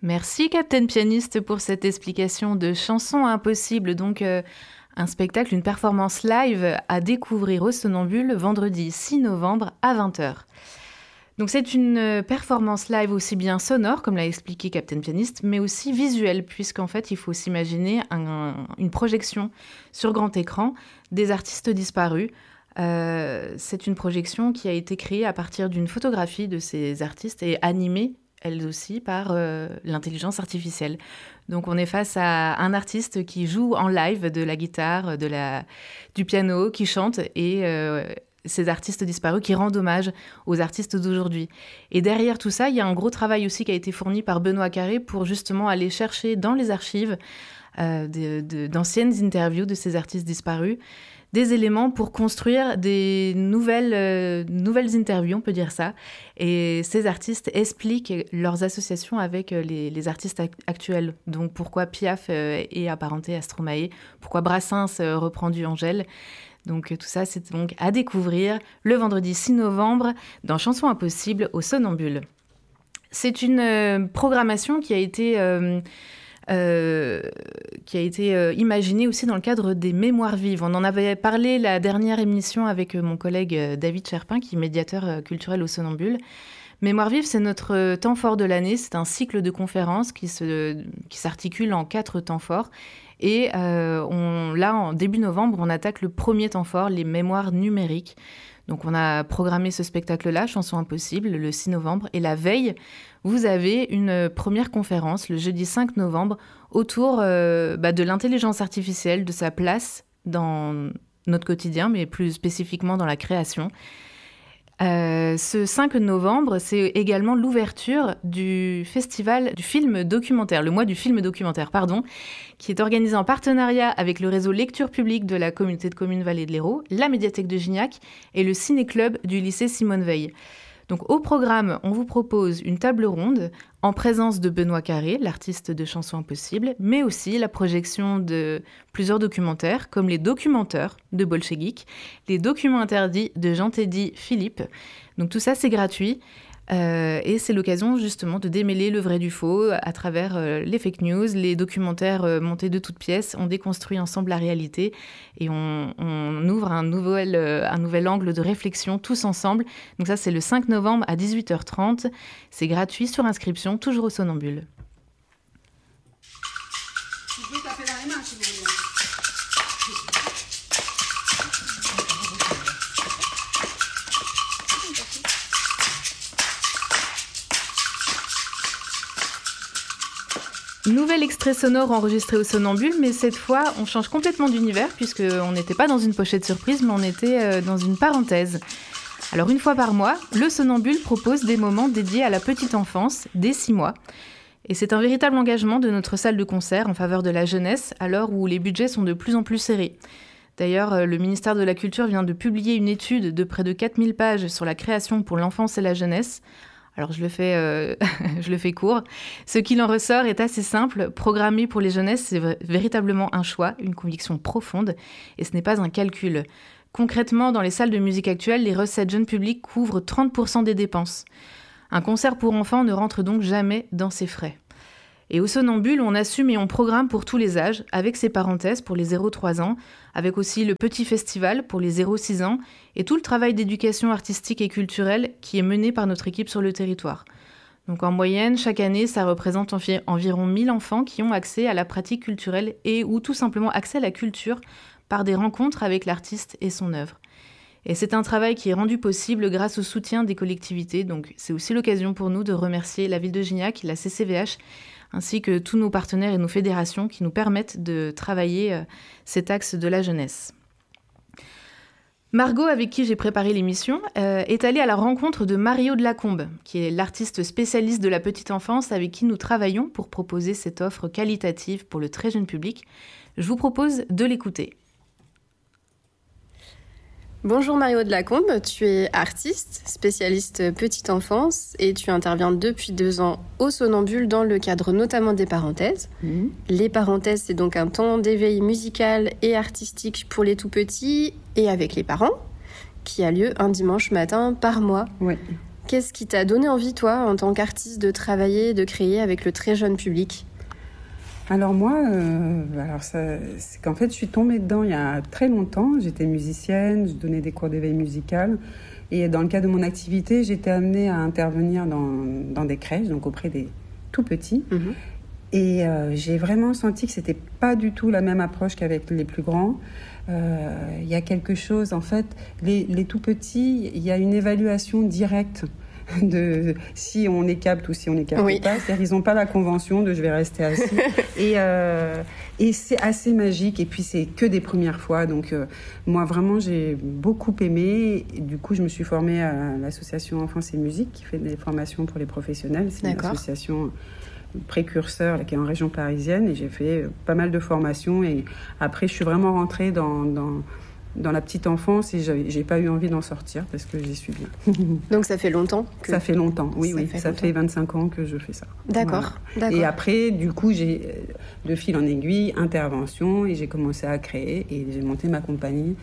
Merci Captain Pianiste pour cette explication de Chansons impossibles, donc un spectacle, une performance live à découvrir au Somnambule vendredi 6 novembre à 20h. Donc c'est une performance live aussi bien sonore, comme l'a expliqué Captain Pianiste, mais aussi visuelle, puisqu'en fait il faut s'imaginer une projection sur grand écran des artistes disparus. C'est une projection qui a été créée à partir d'une photographie de ces artistes et animée, elle aussi, par l'intelligence artificielle. Donc on est face à un artiste qui joue en live de la guitare, du piano, qui chante et ces artistes disparus qui rendent hommage aux artistes d'aujourd'hui. Et derrière tout ça, il y a un gros travail aussi qui a été fourni par Benoît Carré pour justement aller chercher dans les archives d'anciennes interviews de ces artistes disparus des éléments pour construire des nouvelles interviews, on peut dire ça. Et ces artistes expliquent leurs associations avec les artistes actuels. Donc pourquoi Piaf est apparenté à Stromae, pourquoi Brassens reprend du Angèle. Donc tout ça, c'est donc à découvrir le vendredi 6 novembre dans Chansons impossibles au Somnambule. C'est une programmation qui a été imaginée aussi dans le cadre des Mémoires vives. On en avait parlé la dernière émission avec mon collègue David Cherpin, qui est médiateur culturel au Somnambule. Mémoires vives, c'est notre temps fort de l'année. C'est un cycle de conférences qui s'articule en 4 temps forts. Et là, en début novembre, on attaque le premier temps fort, les mémoires numériques. Donc, on a programmé ce spectacle-là, Chansons impossibles, le 6 novembre. Et la veille, vous avez une première conférence, le jeudi 5 novembre, autour de l'intelligence artificielle, de sa place dans notre quotidien, mais plus spécifiquement dans la création. Ce 5 novembre, c'est également l'ouverture du festival du film documentaire, le mois du film documentaire, qui est organisé en partenariat avec le réseau Lecture Publique de la communauté de communes Vallée de l'Hérault, la médiathèque de Gignac et le ciné-club du lycée Simone Veil. Donc au programme, on vous propose une table ronde en présence de Benoît Carré, l'artiste de Chansons impossibles, mais aussi la projection de plusieurs documentaires, comme les Documenteurs de Bolchegeek, les Documents interdits de Jean-Teddy Philippe. Donc tout ça, c'est gratuit. Et c'est l'occasion justement de démêler le vrai du faux à travers les fake news, les documentaires montés de toutes pièces. On déconstruit ensemble la réalité et on ouvre un nouvel angle de réflexion tous ensemble. Donc ça, c'est le 5 novembre à 18h30. C'est gratuit sur inscription, toujours au Somnambule. Vous pouvez taper dans les mains si vous voulez. Nouvel extrait sonore enregistré au Somnambule, mais cette fois, on change complètement d'univers puisqu'on n'était pas dans une pochette surprise, mais on était dans une parenthèse. Alors, une fois par mois, le Somnambule propose des moments dédiés à la petite enfance dès 6 mois. Et c'est un véritable engagement de notre salle de concert en faveur de la jeunesse, à l'heure où les budgets sont de plus en plus serrés. D'ailleurs, le ministère de la Culture vient de publier une étude de près de 4000 pages sur la création pour l'enfance et la jeunesse. Alors, je le fais court. Ce qu'il en ressort est assez simple. Programmer pour les jeunesses, c'est véritablement un choix, une conviction profonde, et ce n'est pas un calcul. Concrètement, dans les salles de musique actuelles, les recettes jeunes publics couvrent 30% des dépenses. Un concert pour enfants ne rentre donc jamais dans ses frais. Et au Somnambule, on assume et on programme pour tous les âges, avec ses parenthèses pour les 0-3 ans, avec aussi le petit festival pour les 0-6 ans, et tout le travail d'éducation artistique et culturelle qui est mené par notre équipe sur le territoire. Donc en moyenne, chaque année, ça représente environ 1000 enfants qui ont accès à la pratique culturelle et ou tout simplement accès à la culture par des rencontres avec l'artiste et son œuvre. Et c'est un travail qui est rendu possible grâce au soutien des collectivités. Donc c'est aussi l'occasion pour nous de remercier la ville de Gignac, la CCVH, ainsi que tous nos partenaires et nos fédérations qui nous permettent de travailler cet axe de la jeunesse. Margot, avec qui j'ai préparé l'émission, est allée à la rencontre de Mario de Lacombe, qui est l'artiste spécialiste de la petite enfance avec qui nous travaillons pour proposer cette offre qualitative pour le très jeune public. Je vous propose de l'écouter. Bonjour Mario de Lacombe, tu es artiste, spécialiste petite enfance et tu interviens depuis 2 ans au Somnambule dans le cadre notamment des parenthèses. Les parenthèses, c'est donc un temps d'éveil musical et artistique pour les tout-petits et avec les parents qui a lieu un dimanche matin par mois. Ouais. Qu'est-ce qui t'a donné envie, toi, en tant qu'artiste, de travailler, de créer avec le très jeune public ? Alors moi, c'est qu'en fait, je suis tombée dedans il y a très longtemps. J'étais musicienne, je donnais des cours d'éveil musical. Et dans le cadre de mon activité, j'étais amenée à intervenir dans des crèches, donc auprès des tout petits. Et j'ai vraiment senti que c'était pas du tout la même approche qu'avec les plus grands. Il y a quelque chose, en fait, les tout petits, il y a une évaluation directe de si on est capte ou si on est capte pas. C'est-à-dire qu'ils n'ont pas la convention de je vais rester assis. Et c'est assez magique. Et puis c'est que des premières fois. Donc moi vraiment j'ai beaucoup aimé. Et du coup je me suis formée à l'association Enfance et Musique qui fait des formations pour les professionnels. C'est une association précurseur qui est en région parisienne. Et j'ai fait pas mal de formations. Et après je suis vraiment rentrée dans la petite enfance et j'ai pas eu envie d'en sortir parce que j'y suis bien. Donc ça fait longtemps Ça fait longtemps, oui. Ça fait 25 ans que je fais ça. D'accord. Et après, du coup, j'ai de fil en aiguille, intervention, et j'ai commencé à créer et j'ai monté ma compagnie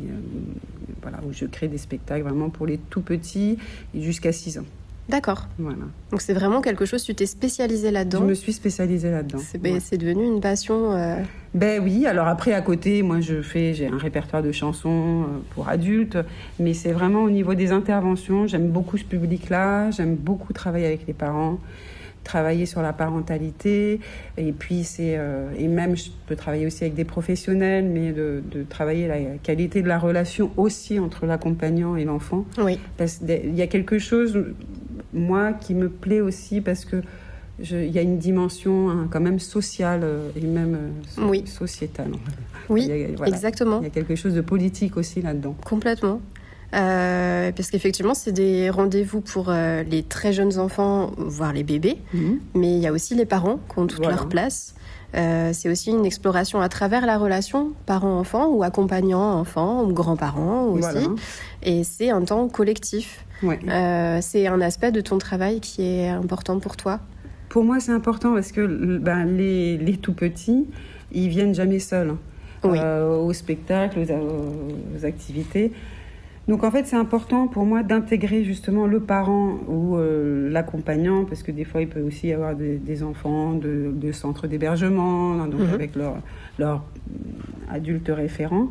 où je crée des spectacles vraiment pour les tout petits jusqu'à 6 ans. D'accord. Voilà. Donc c'est vraiment quelque chose, tu t'es spécialisée là-dedans. Je me suis spécialisée là-dedans. C'est devenu une passion. Ben oui, alors après à côté, moi j'ai un répertoire de chansons pour adultes, mais c'est vraiment au niveau des interventions, j'aime beaucoup ce public-là, j'aime beaucoup travailler avec les parents, travailler sur la parentalité, et puis et même je peux travailler aussi avec des professionnels, mais de travailler la qualité de la relation aussi entre l'accompagnant et l'enfant. Oui. Parce qu'il y a quelque chose, moi, qui me plaît aussi parce que il y a une dimension quand même sociale et même sociétale. Oui, exactement. Il y a quelque chose de politique aussi là-dedans. Complètement. Parce qu'effectivement, c'est des rendez-vous pour les très jeunes enfants, voire les bébés, mais il y a aussi les parents qui ont toute leur place. C'est aussi une exploration à travers la relation parent-enfant ou accompagnant-enfant ou grands-parents aussi. Et c'est un temps collectif. C'est un aspect de ton travail qui est important pour toi. Pour moi, c'est important parce que les tout-petits, ils viennent jamais seuls au spectacle, aux activités. Donc en fait, c'est important pour moi d'intégrer justement le parent ou l'accompagnant, parce que des fois, il peut aussi y avoir des enfants de centres d'hébergement, donc avec leur adulte référent.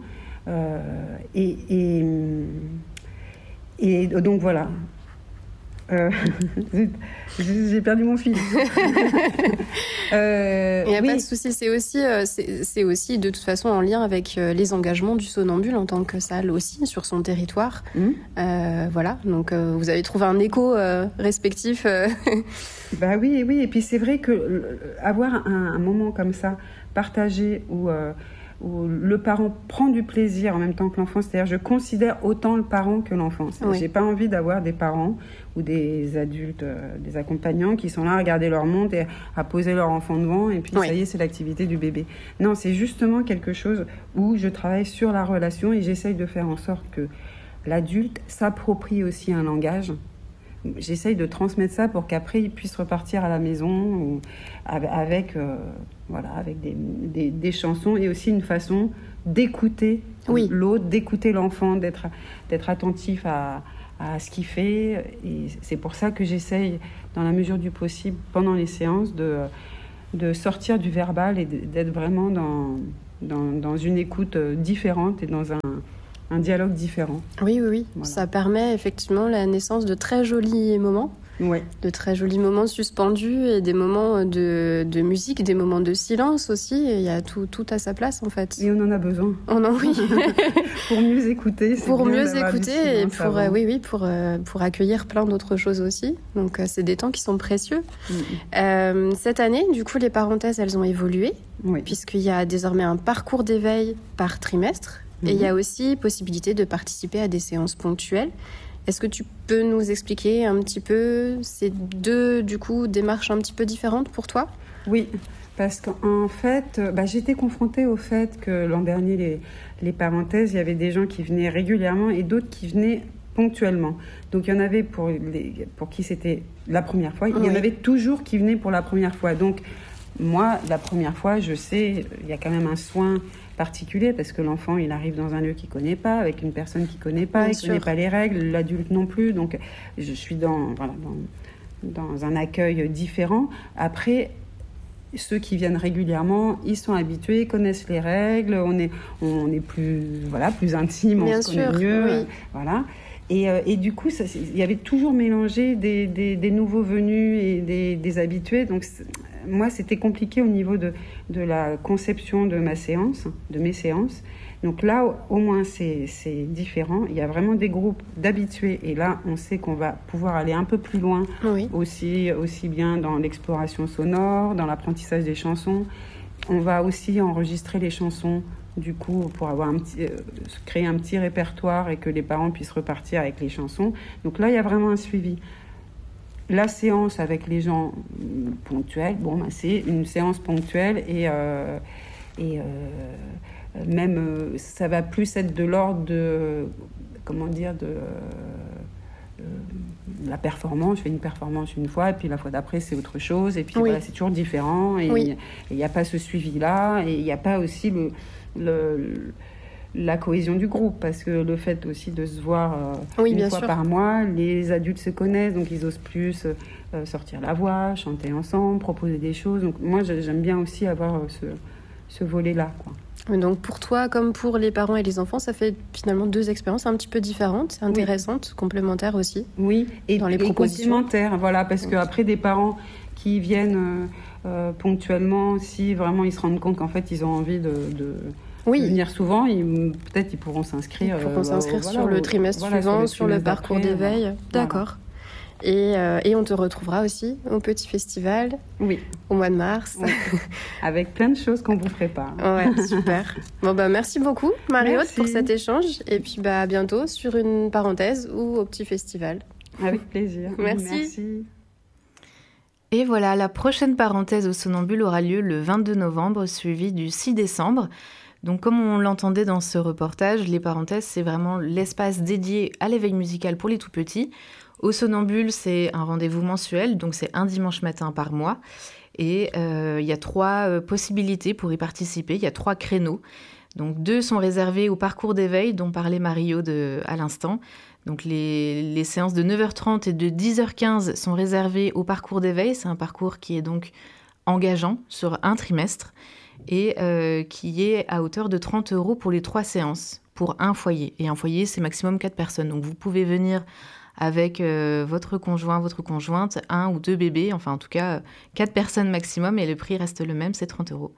Et donc voilà. J'ai perdu mon fil. Il n'y a pas de souci. C'est aussi de toute façon en lien avec les engagements du Sonambule en tant que salle aussi sur son territoire. Voilà. Donc vous avez trouvé un écho respectif. Bah oui. Et puis c'est vrai que avoir un moment comme ça partagé où le parent prend du plaisir en même temps que l'enfant. C'est-à-dire, je considère autant le parent que l'enfant. J'ai pas envie d'avoir des parents ou des adultes, des accompagnants qui sont là à regarder leur monde et à poser leur enfant devant et puis ça y est, c'est l'activité du bébé. Non, c'est justement quelque chose où je travaille sur la relation et j'essaye de faire en sorte que l'adulte s'approprie aussi un langage. J'essaye de transmettre ça pour qu'après il puisse repartir à la maison ou avec des chansons et aussi une façon d'écouter l'autre, d'écouter l'enfant, d'être attentif à ce qu'il fait. Et c'est pour ça que j'essaye, dans la mesure du possible, pendant les séances, de sortir du verbal et d'être vraiment dans une écoute différente et dans un dialogue différent. Oui. Voilà. Ça permet effectivement la naissance de très jolis moments. De très jolis moments suspendus et des moments de musique, des moments de silence aussi. Et il y a tout à sa place en fait. Et on en a besoin. Oui. Pour mieux écouter. Pour mieux écouter et pour accueillir plein d'autres choses aussi. Donc c'est des temps qui sont précieux. Cette année, du coup, les parenthèses, elles ont évolué puisqu'il y a désormais un parcours d'éveil par trimestre. Et il y a aussi possibilité de participer à des séances ponctuelles. Est-ce que tu peux nous expliquer un petit peu ces deux, du coup, démarches un petit peu différentes pour toi ? Oui, parce qu'en fait, j'étais confrontée au fait que l'an dernier, les parenthèses, il y avait des gens qui venaient régulièrement et d'autres qui venaient ponctuellement. Donc il y en avait pour qui c'était la première fois. Il y en avait toujours qui venaient pour la première fois. Donc moi, la première fois, je sais, il y a quand même un soin particulier parce que l'enfant, il arrive dans un lieu qu'il ne connaît pas, avec une personne qu'il ne connaît pas, Bien il ne connaît sûr. pas les règles, l'adulte non plus. Donc, je suis dans un accueil différent. Après, ceux qui viennent régulièrement, ils sont habitués, connaissent les règles, on est plus intime, Bien on se connaît sûr, mieux. oui. Voilà. Et du coup, il y avait toujours mélangé des nouveaux venus et des habitués. Donc, moi, c'était compliqué au niveau de la conception de mes séances. Donc là, au moins, c'est différent. Il y a vraiment des groupes d'habitués. Et là, on sait qu'on va pouvoir aller un peu plus loin, Oui. aussi bien dans l'exploration sonore, dans l'apprentissage des chansons. On va aussi enregistrer les chansons, du coup, pour avoir créer un petit répertoire et que les parents puissent repartir avec les chansons. Donc là, il y a vraiment un suivi. La séance avec les gens ponctuels, c'est une séance ponctuelle et même ça va plus être de l'ordre de la performance. Je fais une performance une fois et puis la fois d'après c'est autre chose et puis Oui. voilà, c'est toujours différent et Oui. il n'y a pas ce suivi là et il n'y a pas aussi la cohésion du groupe parce que le fait aussi de se voir Oui, une bien fois sûr. par mois, les adultes se connaissent donc ils osent plus sortir la voix, chanter ensemble, proposer des choses. Donc moi j'aime bien aussi avoir ce volet là, quoi. Donc pour toi, comme pour les parents et les enfants, ça fait finalement 2 expériences un petit peu différentes, intéressantes, complémentaires aussi. Oui, et Dans les propositions. complémentaires, voilà, parce qu'après des parents qui viennent ponctuellement, si vraiment ils se rendent compte qu'en fait ils ont envie de Oui, venir souvent, peut-être ils pourront s'inscrire. pour qu'on s'inscrire voilà, sur le trimestre suivant, sur le trimestre parcours d'après, d'éveil. voilà. D'accord. Et on te retrouvera aussi au petit festival Oui, au mois de mars. oui. Avec plein de choses qu'on vous prépare. Ouais, super. Bon, merci beaucoup, Marie-Aude, Merci. pour cet échange. Et puis, à bientôt sur une parenthèse ou au petit festival. Avec plaisir. Merci. Et voilà, la prochaine parenthèse au Somnambule aura lieu le 22 novembre, suivi du 6 décembre. Donc, comme on l'entendait dans ce reportage, les parenthèses, c'est vraiment l'espace dédié à l'éveil musical pour les tout-petits. Au Somnambule, c'est un rendez-vous mensuel, donc c'est un dimanche matin par mois. Et il y a 3 possibilités pour y participer, il y a 3 créneaux. Donc 2 sont réservés au parcours d'éveil dont parlait Marie-Aude à l'instant. Donc les séances de 9h30 et de 10h15 sont réservées au parcours d'éveil. C'est un parcours qui est donc engageant sur un trimestre et qui est à hauteur de 30 € pour les 3 séances pour un foyer. Et un foyer, c'est maximum 4 personnes. Donc vous pouvez venir avec votre conjoint, votre conjointe, 1 ou 2 bébés, enfin en tout cas 4 personnes maximum et le prix reste le même, c'est 30 €.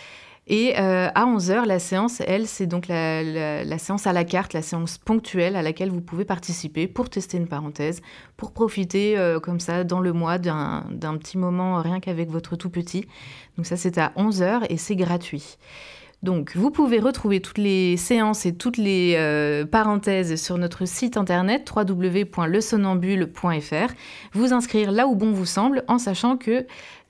Et à 11h, la séance, elle, c'est donc la séance à la carte, la séance ponctuelle à laquelle vous pouvez participer pour tester une parenthèse, pour profiter comme ça dans le mois d'un petit moment rien qu'avec votre tout petit. Donc ça, c'est à 11h et c'est gratuit. Donc, vous pouvez retrouver toutes les séances et toutes les parenthèses sur notre site internet www.lesonambule.fr. Vous inscrire là où bon vous semble, en sachant que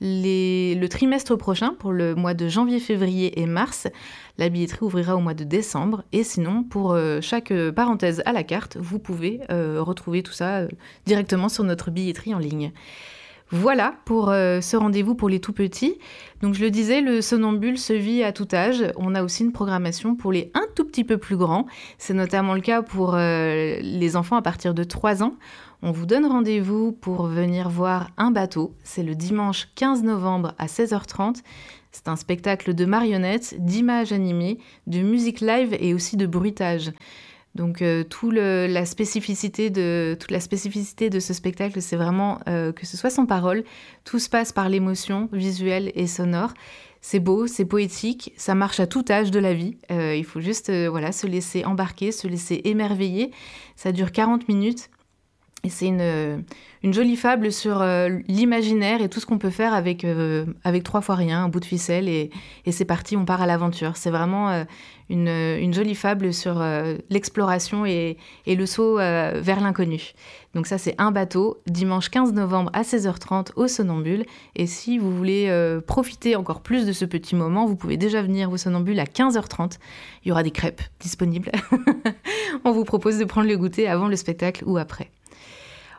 le trimestre prochain, pour le mois de janvier, février et mars, la billetterie ouvrira au mois de décembre. Et sinon, pour chaque parenthèse à la carte, vous pouvez retrouver tout ça directement sur notre billetterie en ligne. Voilà pour ce rendez-vous pour les tout-petits. Donc je le disais, le Somnambule se vit à tout âge. On a aussi une programmation pour les un tout petit peu plus grands. C'est notamment le cas pour les enfants à partir de 3 ans. On vous donne rendez-vous pour venir voir Un bateau. C'est le dimanche 15 novembre à 16h30. C'est un spectacle de marionnettes, d'images animées, de musique live et aussi de bruitage. Donc toute la spécificité de ce spectacle, c'est vraiment que ce soit sans parole, tout se passe par l'émotion visuelle et sonore. C'est beau, c'est poétique, ça marche à tout âge de la vie. Il faut juste se laisser embarquer, se laisser émerveiller. Ça dure 40 minutes. Et c'est une jolie fable sur l'imaginaire et tout ce qu'on peut faire avec 3 fois rien, un bout de ficelle, et c'est parti, on part à l'aventure. C'est vraiment une jolie fable sur l'exploration et le saut vers l'inconnu. Donc ça, c'est Un bateau, dimanche 15 novembre à 16h30 au Somnambule. Et si vous voulez profiter encore plus de ce petit moment, vous pouvez déjà venir au Somnambule à 15h30. Il y aura des crêpes disponibles. On vous propose de prendre le goûter avant le spectacle ou après.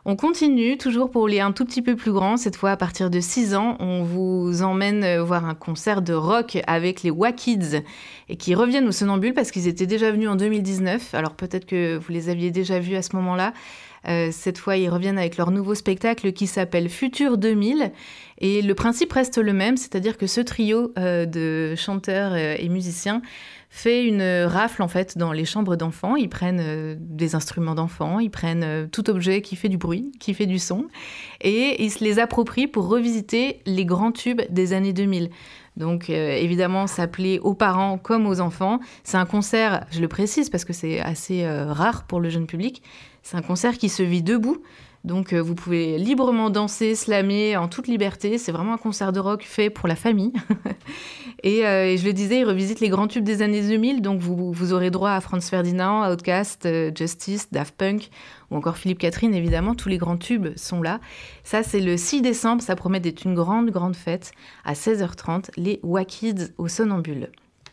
On continue, toujours pour les un tout petit peu plus grands. Cette fois, à partir de 6 ans, on vous emmène voir un concert de rock avec les Wakids et qui reviennent au Sonambule parce qu'ils étaient déjà venus en 2019. Alors peut-être que vous les aviez déjà vus à ce moment-là. Cette fois, ils reviennent avec leur nouveau spectacle qui s'appelle Futur 2000. Et le principe reste le même, c'est-à-dire que ce trio de chanteurs et musiciens fait une rafle en fait dans les chambres d'enfants. Ils prennent des instruments d'enfants, ils prennent tout objet qui fait du bruit, qui fait du son, et ils se les approprient pour revisiter les grands tubes des années 2000. Donc évidemment, ça plaît aux parents comme aux enfants. C'est un concert, je le précise parce que c'est assez rare pour le jeune public, c'est un concert qui se vit debout. Donc vous pouvez librement danser, slammer en toute liberté. C'est vraiment un concert de rock fait pour la famille. et je le disais, ils revisitent les grands tubes des années 2000. Donc vous aurez droit à Franz Ferdinand, Outkast, Justice, Daft Punk ou encore Philippe Catherine, évidemment. Tous les grands tubes sont là. Ça, c'est le 6 décembre. Ça promet d'être une grande, grande fête. À 16h30, les Wakids au Sonambule.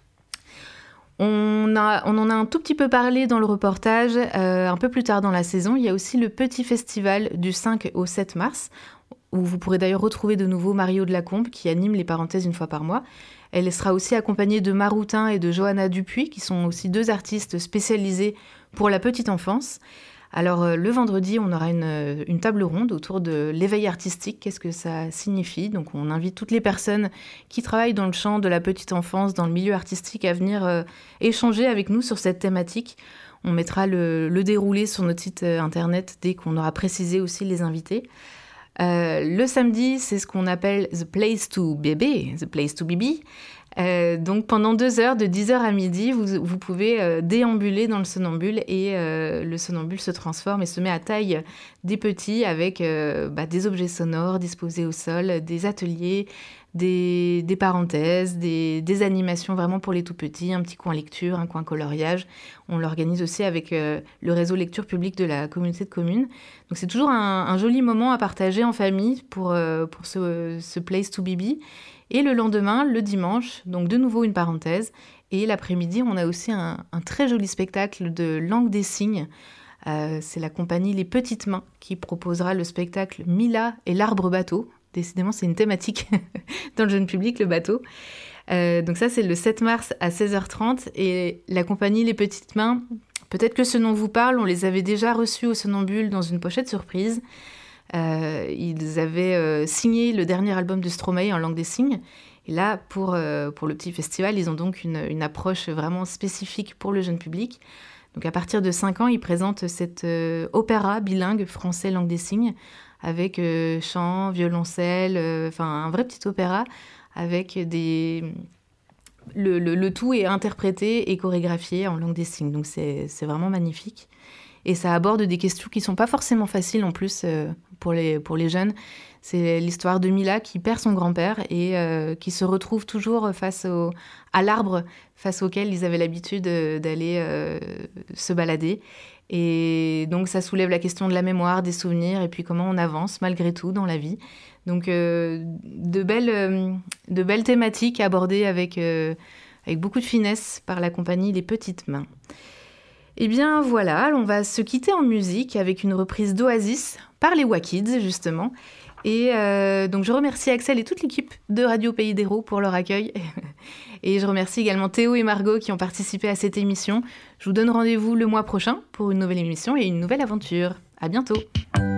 On en a un tout petit peu parlé dans le reportage, un peu plus tard dans la saison. Il y a aussi le petit festival du 5 au 7 mars, où vous pourrez d'ailleurs retrouver de nouveau Mario de la Combe, qui anime les parenthèses une fois par mois. Elle sera aussi accompagnée de Maroutin et de Johanna Dupuis, qui sont aussi 2 artistes spécialisés pour la petite enfance. Alors, le vendredi, on aura une table ronde autour de l'éveil artistique. Qu'est-ce que ça signifie ? Donc, on invite toutes les personnes qui travaillent dans le champ de la petite enfance, dans le milieu artistique, à venir échanger avec nous sur cette thématique. On mettra le déroulé sur notre site internet dès qu'on aura précisé aussi les invités. Le samedi, c'est ce qu'on appelle The Place to Baby, The Place to Baby. Donc pendant 2 heures, de 10h à midi, vous pouvez déambuler dans le Sonambule et le Sonambule se transforme et se met à taille des petits avec des objets sonores disposés au sol, des ateliers, des parenthèses, des animations vraiment pour les tout petits, un petit coin lecture, un coin coloriage. On l'organise aussi avec le réseau lecture publique de la communauté de communes. Donc c'est toujours un joli moment à partager en famille pour ce Place to Baby. Et le lendemain, le dimanche, donc de nouveau une parenthèse. Et l'après-midi, on a aussi un très joli spectacle de langue des signes. C'est la compagnie Les Petites Mains qui proposera le spectacle Mila et l'arbre bateau. Décidément, c'est une thématique dans le jeune public, le bateau. Donc ça, c'est le 7 mars à 16h30. Et la compagnie Les Petites Mains, peut-être que ce nom vous parle, on les avait déjà reçus au Sonambule dans une pochette surprise. Ils avaient signé le dernier album de Stromae en langue des signes. Et là, pour le petit festival, ils ont donc une approche vraiment spécifique pour le jeune public. Donc à partir de 5 ans, ils présentent cet opéra bilingue français-langue des signes avec chant, violoncelle, un vrai petit opéra avec le tout est interprété et chorégraphié en langue des signes. Donc c'est vraiment magnifique. Et ça aborde des questions qui ne sont pas forcément faciles en plus pour les jeunes. C'est l'histoire de Mila qui perd son grand-père et qui se retrouve toujours face à l'arbre face auquel ils avaient l'habitude d'aller se balader. Et donc ça soulève la question de la mémoire, des souvenirs et puis comment on avance malgré tout dans la vie. Donc de belles thématiques abordées avec beaucoup de finesse par la compagnie Les Petites Mains. Eh bien voilà, on va se quitter en musique avec une reprise d'Oasis par les Wakids justement. Et donc je remercie Axel et toute l'équipe de Radio Pays d'Hérault pour leur accueil. Et je remercie également Théo et Margot qui ont participé à cette émission. Je vous donne rendez-vous le mois prochain pour une nouvelle émission et une nouvelle aventure. À bientôt.